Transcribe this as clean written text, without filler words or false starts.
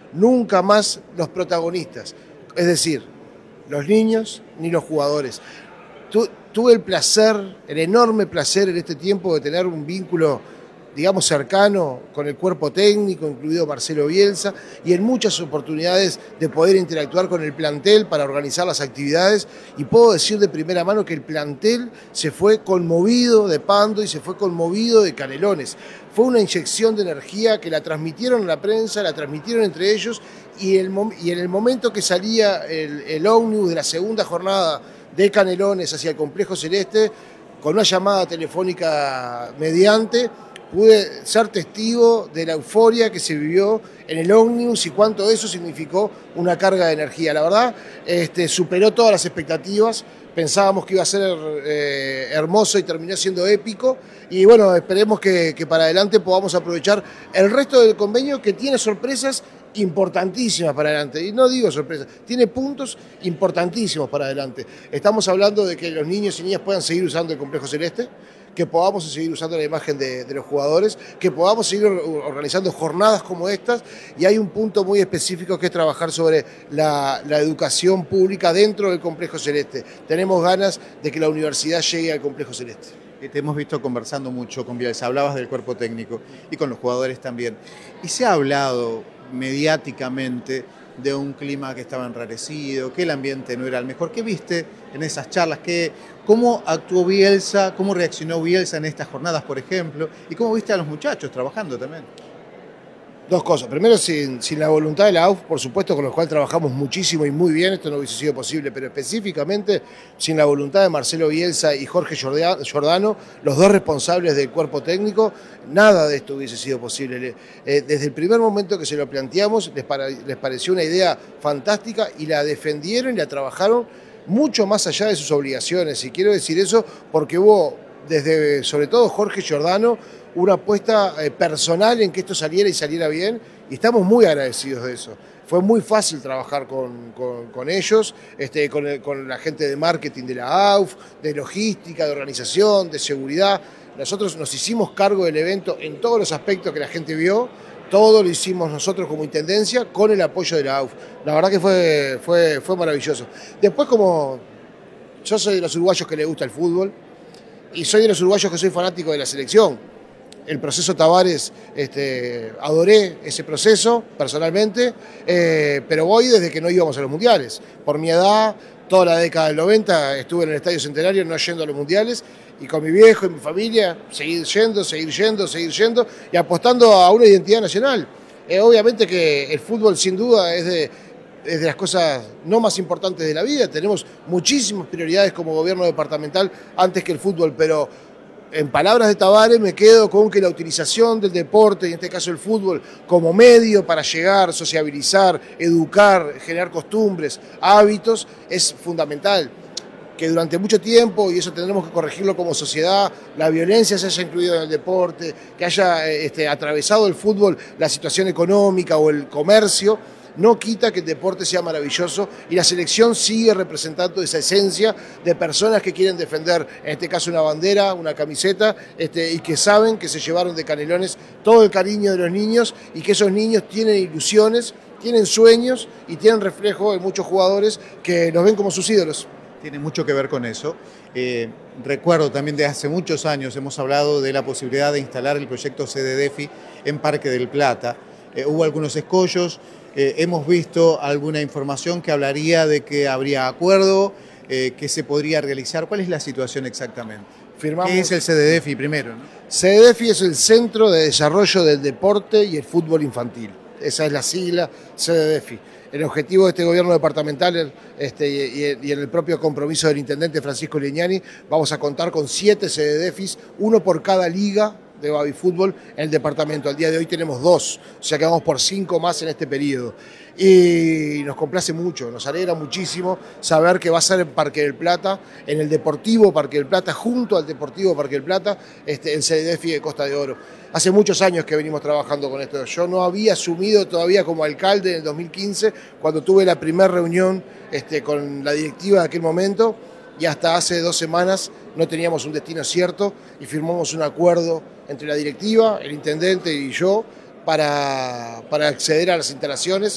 nunca más los protagonistas, es decir, los niños ni los jugadores. Tuve el placer, el enorme placer en este tiempo de tener un vínculo, digamos, cercano con el cuerpo técnico, incluido Marcelo Bielsa, y en muchas oportunidades de poder interactuar con el plantel para organizar las actividades. Y puedo decir de primera mano que el plantel se fue conmovido de Pando y se fue conmovido de Canelones. Fue una inyección de energía que la transmitieron a la prensa, la transmitieron entre ellos, y en el momento que salía el ómnibus de la segunda jornada de Canelones hacia el Complejo Celeste, con una llamada telefónica mediante, pude ser testigo de la euforia que se vivió en el ómnibus y cuánto eso significó una carga de energía. La verdad, superó todas las expectativas. Pensábamos que iba a ser hermoso y terminó siendo épico. Y bueno, esperemos que para adelante podamos aprovechar el resto del convenio, que tiene sorpresas importantísimas para adelante. Y no digo sorpresas, tiene puntos importantísimos para adelante. Estamos hablando de que los niños y niñas puedan seguir usando el Complejo Celeste, que podamos seguir usando la imagen de los jugadores, que podamos seguir organizando jornadas como estas, y hay un punto muy específico que es trabajar sobre la educación pública dentro del Complejo Celeste. Tenemos ganas de que la universidad llegue al Complejo Celeste. Te hemos visto conversando mucho con Bielsa, hablabas del cuerpo técnico y con los jugadores también. Y se ha hablado mediáticamente de un clima que estaba enrarecido, que el ambiente no era el mejor. ¿Qué viste en esas charlas? ¿Cómo actuó Bielsa? ¿Cómo reaccionó Bielsa en estas jornadas, por ejemplo? ¿Y cómo viste a los muchachos trabajando también? Dos cosas. Primero, sin la voluntad de la AUF, por supuesto, con los cuales trabajamos muchísimo y muy bien, esto no hubiese sido posible, pero específicamente sin la voluntad de Marcelo Bielsa y Jorge Giordano, los dos responsables del cuerpo técnico, nada de esto hubiese sido posible. Desde el primer momento que se lo planteamos, les pareció una idea fantástica y la defendieron y la trabajaron mucho más allá de sus obligaciones. Y quiero decir eso porque hubo, desde sobre todo Jorge Giordano, una apuesta personal en que esto saliera y saliera bien, y estamos muy agradecidos de eso. Fue muy fácil trabajar con ellos, con la gente de marketing de la AUF, de logística, de organización, de seguridad. Nosotros nos hicimos cargo del evento en todos los aspectos que la gente vio, todo lo hicimos nosotros como intendencia con el apoyo de la AUF. La verdad que fue maravilloso. Después, como yo soy de los uruguayos que le gusta el fútbol, y soy de los uruguayos que soy fanático de la selección. El proceso Tavares, adoré ese proceso personalmente, pero voy desde que no íbamos a los mundiales. Por mi edad, toda la década del 90 estuve en el Estadio Centenario no yendo a los mundiales, y con mi viejo y mi familia seguir yendo y apostando a una identidad nacional. Obviamente que el fútbol sin duda es de las cosas no más importantes de la vida. Tenemos muchísimas prioridades como gobierno departamental antes que el fútbol, pero en palabras de Tavares me quedo con que la utilización del deporte, y en este caso el fútbol, como medio para llegar, sociabilizar, educar, generar costumbres, hábitos, es fundamental. Que durante mucho tiempo, y eso tendremos que corregirlo como sociedad, la violencia se haya incluido en el deporte, que haya atravesado el fútbol la situación económica o el comercio, no quita que el deporte sea maravilloso, y la selección sigue representando esa esencia de personas que quieren defender, en este caso una bandera, una camiseta, y que saben que se llevaron de Canelones todo el cariño de los niños, y que esos niños tienen ilusiones, tienen sueños y tienen reflejo en muchos jugadores que nos ven como sus ídolos. Tiene mucho que ver con eso. Recuerdo también de hace muchos años hemos hablado de la posibilidad de instalar el proyecto CDDEFI en Parque del Plata. Hubo algunos escollos, hemos visto alguna información que hablaría de que habría acuerdo, que se podría realizar. ¿Cuál es la situación exactamente? ¿Qué es el CDDEFI primero, ¿no? CDDEFI es el Centro de Desarrollo del Deporte y el Fútbol Infantil. Esa es la sigla, CDDEFI. El objetivo de este gobierno departamental y en el propio compromiso del intendente Francisco Legnani, vamos a contar con 7 CDDEFIs, uno por cada liga de baby fútbol en el departamento. Al día de hoy tenemos 2, o sea que vamos por 5 más en este periodo. Y nos complace mucho, nos alegra muchísimo saber que va a ser en Parque del Plata, en el Deportivo Parque del Plata, junto al Deportivo Parque del Plata, el CDDEFI de Costa de Oro. Hace muchos años que venimos trabajando con esto. Yo no había asumido todavía como alcalde en el 2015, cuando tuve la primera reunión con la directiva de aquel momento, y hasta hace 2 semanas no teníamos un destino cierto y firmamos un acuerdo entre la directiva, el intendente y yo para acceder a las instalaciones